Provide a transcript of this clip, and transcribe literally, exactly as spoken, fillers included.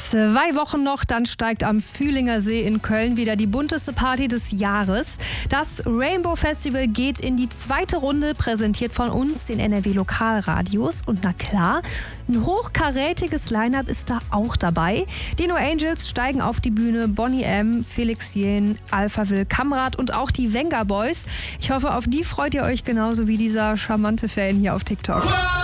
Zwei Wochen noch, dann steigt am Fühlinger See in Köln wieder die bunteste Party des Jahres. Das Rainbow Festival geht in die zweite Runde, präsentiert von uns, den N R W Lokalradios. Und na klar, ein hochkarätiges Line-Up ist da auch dabei. Die No Angels steigen auf die Bühne, Boney M., Felix Jähn, Alphaville, Kamrat und auch die Venga Boys. Ich hoffe, auf die freut ihr euch genauso wie dieser charmante Fan hier auf TikTok.